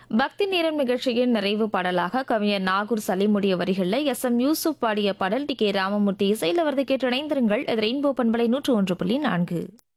பக்தி நேரம் நிகழ்ச்சியின் நிறைவு பாடலாக கவிஞர் நாகூர் சலிமுடைய வரிகளில் எஸ்.எம். யூசுப் பாடிய பாடல் டி.கே. ராமமூர்த்தி இசையில் அவரது கேட்டு இணைந்திருங்கள். இது ரெயின்போ பண்பலை 101.4.